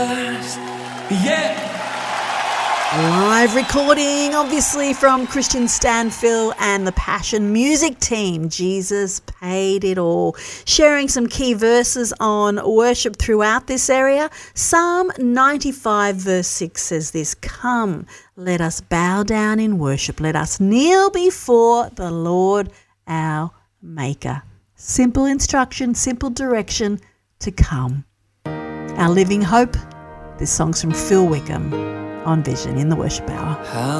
Yeah. Live recording, obviously, from Christian Stanfill and the Passion Music team. Jesus paid it all. Sharing some key verses on worship throughout this area. Psalm 95 verse 6 says this: "Come, let us bow down in worship. Let us kneel before the Lord our Maker." Simple instruction, simple direction to come. Our living hope. This song's from Phil Wickham on Vision in the Worship Hour.